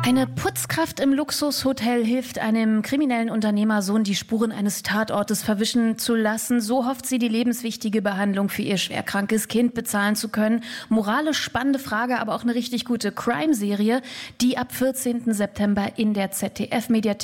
Eine Putzkraft im Luxushotel hilft einem kriminellen Unternehmersohn, die Spuren eines Tatortes verwischen zu lassen. So hofft sie, die lebenswichtige Behandlung für ihr schwerkrankes Kind bezahlen zu können. Moralisch spannende Frage, aber auch eine richtig gute Crime-Serie, die ab 14. September in der ZDF-Mediathek